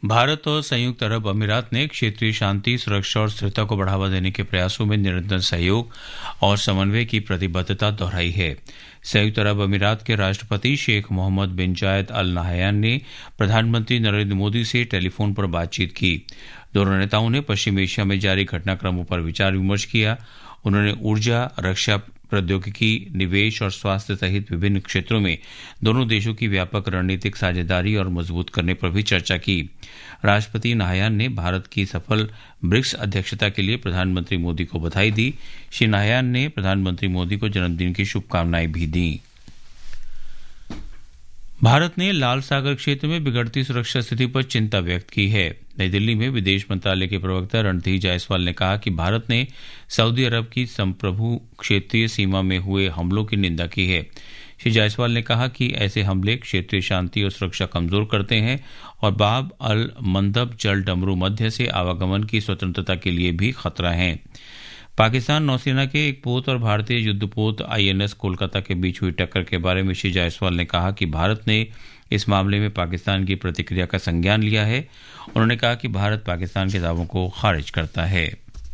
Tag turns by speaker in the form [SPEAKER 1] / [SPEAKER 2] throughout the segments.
[SPEAKER 1] भारत और संयुक्त अरब अमीरात ने क्षेत्रीय शांति, सुरक्षा और स्थिरता को बढ़ावा देने के प्रयासों में निरंतर सहयोग और समन्वय की प्रतिबद्धता दोहराई है। संयुक्त अरब अमीरात के राष्ट्रपति शेख मोहम्मद बिन जायद अल नाहयान ने प्रधानमंत्री नरेंद्र मोदी से टेलीफोन पर बातचीत की। दोनों नेताओं ने पश्चिम एशिया में जारी घटनाक्रमों पर विचार विमर्श किया। उन्होंने ऊर्जा, रक्षा प्रौद्योगिकी, निवेश और स्वास्थ्य सहित विभिन्न क्षेत्रों में दोनों देशों की व्यापक रणनीतिक साझेदारी और मजबूत करने पर भी चर्चा की। राष्ट्रपति नाहयान ने भारत की सफल ब्रिक्स अध्यक्षता के लिए प्रधानमंत्री मोदी को बधाई दी। श्री नाहयान ने प्रधानमंत्री मोदी को जन्मदिन की शुभकामनाएं भी दी। भारत ने लाल सागर क्षेत्र में बिगड़ती सुरक्षा स्थिति पर चिंता व्यक्त की है। नई दिल्ली में विदेश मंत्रालय के प्रवक्ता रणधीर जायसवाल ने कहा कि भारत ने सऊदी अरब की संप्रभु क्षेत्रीय सीमा में हुए हमलों की निंदा की है। श्री जायसवाल ने कहा कि ऐसे हमले क्षेत्रीय शांति और सुरक्षा कमजोर करते हैं और बाब अल मंदब जल डमरू मध्य से आवागमन की स्वतंत्रता के लिए भी खतरा है। पाकिस्तान नौसेना के एक पोत और भारतीय युद्धपोत INS कोलकाता के बीच हुई टक्कर के बारे में श्री जायसवाल ने कहा कि भारत ने इस मामले में पाकिस्तान की प्रतिक्रिया का संज्ञान लिया है। उन्होंने कहा कि भारत पाकिस्तान के दावों को खारिज करता है।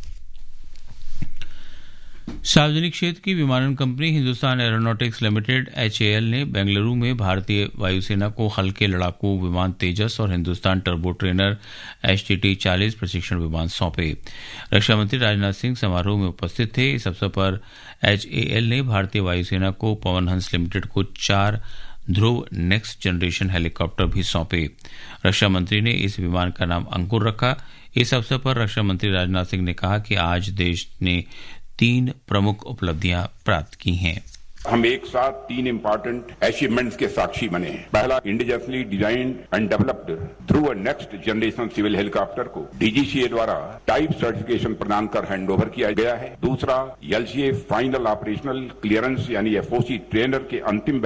[SPEAKER 1] सार्वजनिक क्षेत्र की विमानन company Hindustan aeronautics limited HAL ने बेंगलुरु में भारतीय वायुसेना को हल्के लड़ाकू विमान तेजस और हिंदुस्तान टर्बो ट्रेनर HTT-40 प्रशिक्षण विमान सौंपे। रक्षा मंत्री राजनाथ सिंह समारोह में उपस्थित थे। इस अवसर पर HAL ने भारतीय वायुसेना को पवन हंस लिमिटेड को 4 ध्रुव नेक्स्ट जनरेशन हेलीकॉप्टर भी सौंपे। रक्षा मंत्री ने इस विमान का नाम अंकुर रखा। इस अवसर पर रक्षा मंत्री राजनाथ सिंह ने कहा कि आज देश ने 3 प्रमुख उपलब्धियां प्राप्त की हैं।
[SPEAKER 2] हम एक साथ 3 इम्पोर्टेंट अचीवमेंट्स के साक्षी बने हैं। पहला, indigenously designed and developed Dhruv next generation civil helicopter को DGCA द्वारा टाइप सर्टिफिकेशन प्रदान कर हैंडओवर किया गया है। दूसरा, LCA फाइनल ऑपरेशनल क्लियरेंस यानी FOC ट्रेनर के अंतिम